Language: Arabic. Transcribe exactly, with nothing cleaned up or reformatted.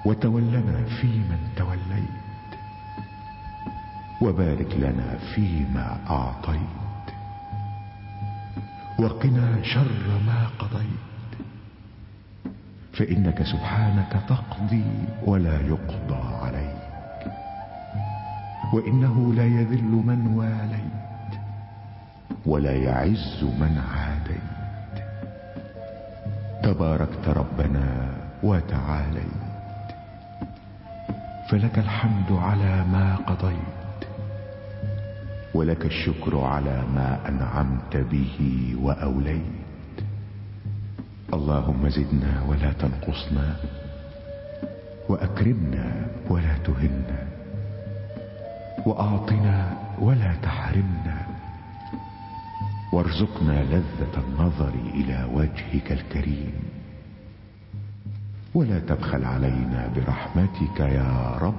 وتولنا فيمن توليت، وبارك لنا فيما أعطيت، وقنا شر ما قضيت، فإنك سبحانك تقضي ولا يقضى عليك، وإنه لا يذل من واليت ولا يعز من عاديت، تباركت ربنا وتعاليت، فلك الحمد على ما قضيت، ولك الشكر على ما أنعمت به وأوليت. اللهم زدنا ولا تنقصنا، وأكرمنا ولا تهنا، وأعطنا ولا تحرمنا، وارزقنا لذة النظر إلى وجهك الكريم، ولا تبخل علينا برحمتك يا رب